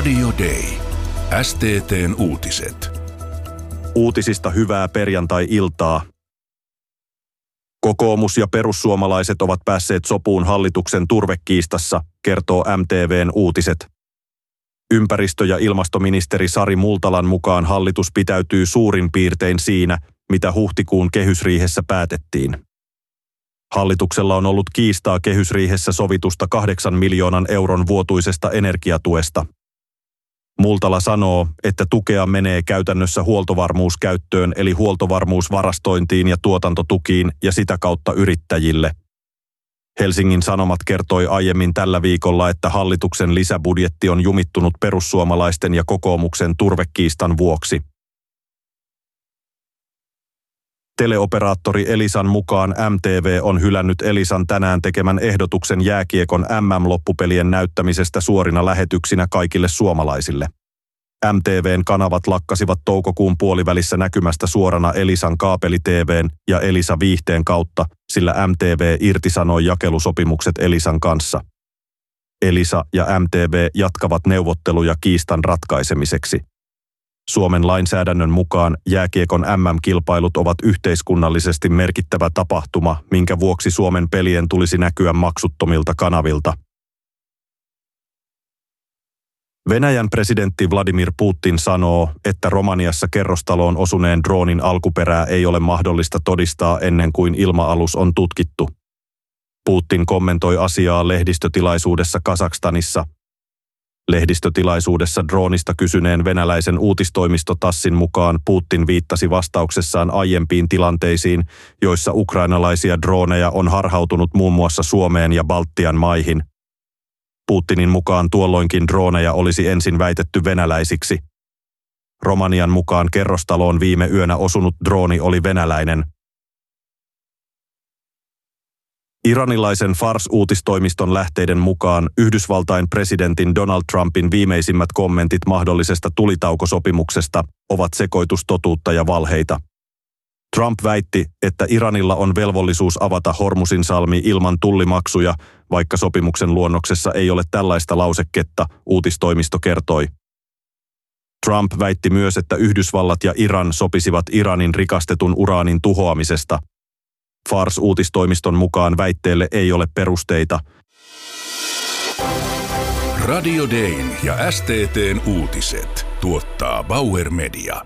Radio Day. STT:n uutiset. Uutisista hyvää perjantai-iltaa. Kokoomus ja perussuomalaiset ovat päässeet sopuun hallituksen turvekiistassa, kertoo MTV:n uutiset. Ympäristö- ja ilmastoministeri Sari Multalan mukaan hallitus pitäytyy suurin piirtein siinä, mitä huhtikuun kehysriihessä päätettiin. Hallituksella on ollut kiistaa kehysriihessä sovitusta 8 miljoonan euron vuotuisesta energiatuesta. Multala sanoo, että tukea menee käytännössä huoltovarmuuskäyttöön eli huoltovarmuusvarastointiin ja tuotantotukiin ja sitä kautta yrittäjille. Helsingin Sanomat kertoi aiemmin tällä viikolla, että hallituksen lisäbudjetti on jumittunut perussuomalaisten ja kokoomuksen turvekiistan vuoksi. Teleoperaattori Elisan mukaan MTV on hylännyt Elisan tänään tekemän ehdotuksen jääkiekon MM-loppupelien näyttämisestä suorina lähetyksinä kaikille suomalaisille. MTV:n kanavat lakkasivat toukokuun puolivälissä näkymästä suorana Elisan kaapeli-TV:n ja Elisa Viihteen kautta, sillä MTV irtisanoi jakelusopimukset Elisan kanssa. Elisa ja MTV jatkavat neuvotteluja kiistan ratkaisemiseksi. Suomen lainsäädännön mukaan jääkiekon MM-kilpailut ovat yhteiskunnallisesti merkittävä tapahtuma, minkä vuoksi Suomen pelien tulisi näkyä maksuttomilta kanavilta. Venäjän presidentti Vladimir Putin sanoo, että Romaniassa kerrostaloon osuneen droonin alkuperää ei ole mahdollista todistaa ennen kuin ilma-alus on tutkittu. Putin kommentoi asiaa lehdistötilaisuudessa Kazakstanissa. Lehdistötilaisuudessa droonista kysyneen venäläisen uutistoimisto TASSin mukaan Putin viittasi vastauksessaan aiempiin tilanteisiin, joissa ukrainalaisia drooneja on harhautunut muun muassa Suomeen ja Baltian maihin. Putinin mukaan tuolloinkin drooneja olisi ensin väitetty venäläisiksi. Romanian mukaan kerrostaloon viime yönä osunut drooni oli venäläinen. Iranilaisen Fars-uutistoimiston lähteiden mukaan Yhdysvaltain presidentin Donald Trumpin viimeisimmät kommentit mahdollisesta tulitaukosopimuksesta ovat sekoitus totuutta ja valheita. Trump väitti, että Iranilla on velvollisuus avata Hormuzin salmi ilman tullimaksuja, vaikka sopimuksen luonnoksessa ei ole tällaista lauseketta, uutistoimisto kertoi. Trump väitti myös, että Yhdysvallat ja Iran sopisivat Iranin rikastetun uraanin tuhoamisesta. Fars-uutistoimiston mukaan väitteelle ei ole perusteita. Radio Dayn ja STT:n uutiset tuottaa Bauer Media.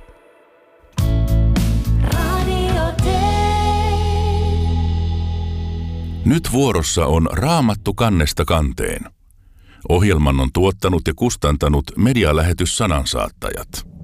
Nyt vuorossa on Raamattu kannesta kanteen. Ohjelman on tuottanut ja kustantanut medialähetys Sanansaattajat.